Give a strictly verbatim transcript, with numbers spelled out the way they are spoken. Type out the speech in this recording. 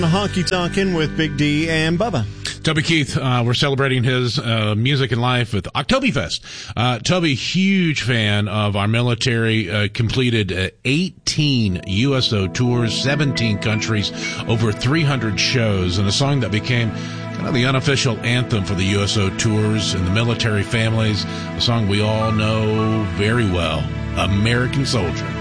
Honky Tonkin' with Big D and Bubba. Toby Keith, uh, we're celebrating his uh, music and life with Oktoberfest. Uh, Toby, huge fan of our military, uh, completed uh, eighteen U S O tours, seventeen countries, over three hundred shows, and a song that became kind of the unofficial anthem for the U S O tours and the military families, a song we all know very well, American Soldier.